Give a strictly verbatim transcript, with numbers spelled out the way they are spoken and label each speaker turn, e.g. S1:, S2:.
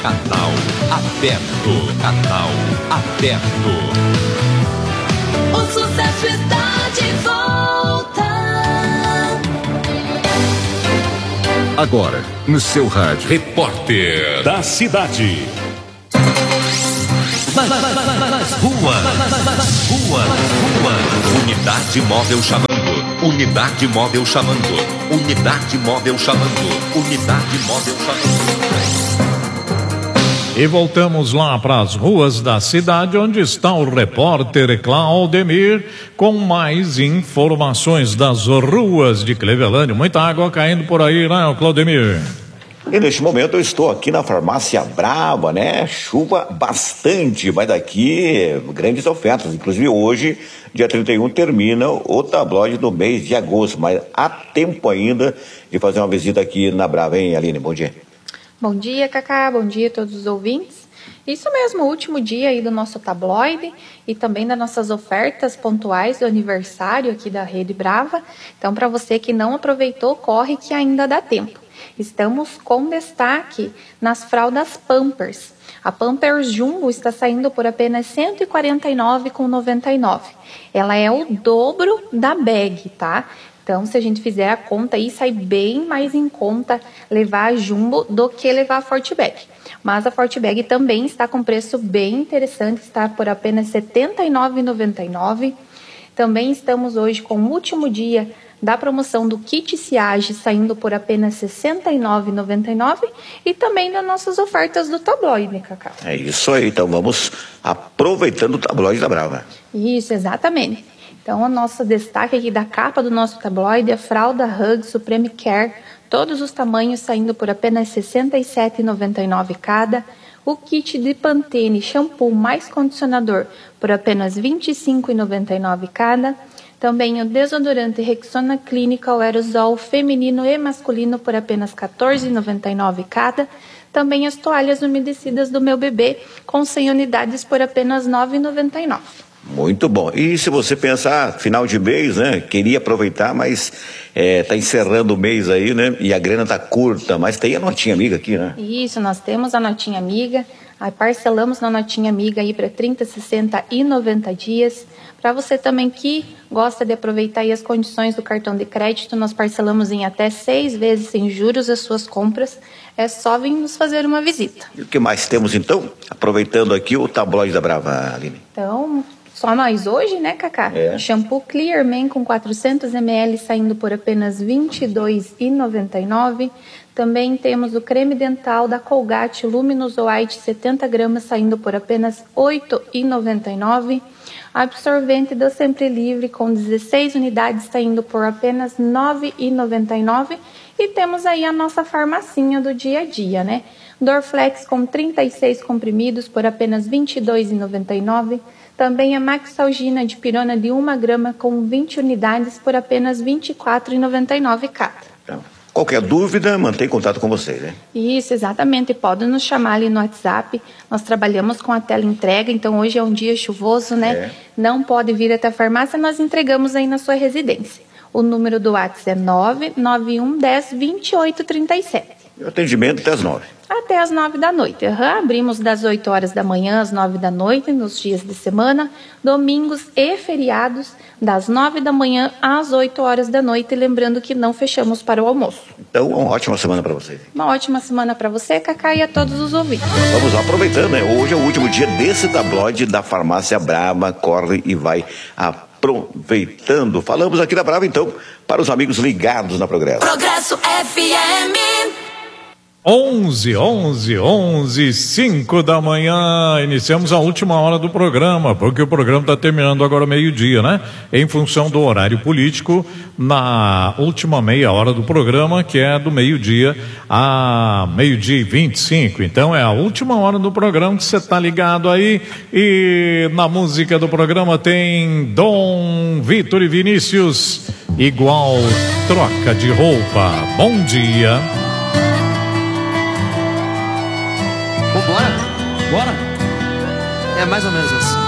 S1: Canal aberto. Canal aberto.
S2: O sucesso está de volta.
S1: Agora, no seu rádio. Repórter da cidade.
S3: Nas, nas, nas, nas ruas, nas ruas, ruas.
S1: Unidade móvel chamando. Unidade móvel chamando. Unidade móvel chamando. Unidade móvel chamando.
S4: E voltamos lá para as ruas da cidade, onde está o repórter Claudemir com mais informações das ruas de Clevelândia. Muita água caindo por aí, né, Claudemir?
S5: E neste momento eu estou aqui na Farmácia Brava, né? Chuva bastante, mas daqui grandes ofertas. Inclusive hoje, dia trinta e um, termina o tabloide do mês de agosto. Mas há tempo ainda de fazer uma visita aqui na Brava, hein, Aline? Bom dia.
S6: Bom dia, Cacá. Bom dia a todos os ouvintes. Isso mesmo, o último dia aí do nosso tabloide e também das nossas ofertas pontuais do aniversário aqui da Rede Brava. Então, para você que não aproveitou, corre que ainda dá tempo. Estamos com destaque nas fraldas Pampers. A Pampers Jumbo está saindo por apenas cento e quarenta e nove reais e noventa e nove centavos. Ela é o dobro da bag, tá? Então, se a gente fizer a conta aí, sai bem mais em conta levar a Jumbo do que levar a Fortebag. Mas a Fortebag também está com preço bem interessante, está por apenas setenta e nove reais e noventa e nove centavos. Também estamos hoje com o último dia da promoção do kit Siage, saindo por apenas sessenta e nove reais e noventa e nove centavos. E também das nossas ofertas do tabloide, Cacá.
S5: É isso aí, então vamos aproveitando o tabloide da Brava.
S6: Isso, exatamente. Então, o nosso destaque aqui da capa do nosso tabloide é a fralda Hug Supreme Care, todos os tamanhos saindo por apenas sessenta e sete reais e noventa e nove centavos cada. O kit de Pantene shampoo mais condicionador por apenas vinte e cinco reais e noventa e nove centavos cada. Também o desodorante Rexona Clinical Aerosol feminino e masculino por apenas quatorze reais e noventa e nove centavos cada. Também as toalhas umedecidas do meu bebê com cem unidades por apenas nove reais e noventa e nove centavos.
S5: Muito bom. E se você pensar, final de mês, né? Queria aproveitar, mas é, tá encerrando o mês aí, né? E a grana tá curta, mas tem a notinha amiga aqui, né?
S6: Isso, nós temos a notinha amiga. Aí parcelamos na notinha amiga aí para trinta, sessenta e noventa dias. Para você também que gosta de aproveitar aí as condições do cartão de crédito, nós parcelamos em até seis vezes sem juros as suas compras. É só vir nos fazer uma visita.
S5: E o que mais temos então? Aproveitando aqui o tabloide da Brava, Aline.
S6: Então, só nós hoje, né, Cacá?
S5: É.
S6: Shampoo Clear Man com quatrocentos mililitros saindo por apenas vinte e dois reais e noventa e nove centavos. Também temos o creme dental da Colgate Luminous White setenta gramas saindo por apenas oito reais e noventa e nove centavos. Absorvente do Sempre Livre com dezesseis unidades saindo por apenas nove reais e noventa e nove centavos. E temos aí a nossa farmacinha do dia a dia, né? Dorflex com trinta e seis comprimidos por apenas vinte e dois reais e noventa e nove centavos. Também a Maxalgina de pirona de uma grama com vinte unidades por apenas vinte e quatro reais e noventa e nove centavos cada.
S5: Então, qualquer dúvida, mantém contato com vocês, né?
S6: Isso, exatamente. Pode nos chamar ali no WhatsApp. Nós trabalhamos com a tela entrega, então hoje é um dia chuvoso, né?
S5: É.
S6: Não pode vir até a farmácia, nós entregamos aí na sua residência. O número do WhatsApp é nove nove um, dez, vinte e oito, trinta e sete.
S5: E o atendimento até as nove.
S6: Até às nove da noite. Uhum. Abrimos das oito horas da manhã às nove da noite, nos dias de semana, domingos e feriados, das nove da manhã às oito horas da noite. Lembrando que não fechamos para o almoço.
S5: Então, uma ótima semana para vocês.
S6: Uma ótima semana para você, Cacá, e a todos os ouvintes.
S5: Vamos lá, aproveitando, né? Hoje é o último dia desse tabloide da Farmácia Brava. Corre e vai aproveitando. Falamos aqui da Brava, então, para os amigos ligados na Progresso.
S2: Progresso F M.
S4: onze, onze, onze, cinco da manhã, iniciamos a última hora do programa, porque o programa está terminando agora meio-dia, né? Em função do horário político, na última meia hora do programa, que é do meio-dia a meio-dia e vinte e cinco. Então é a última hora do programa que você está ligado aí. E na música do programa tem Dom Vitor e Vinícius, igual troca de roupa. Bom dia.
S7: Bora? Bora? É mais ou menos assim.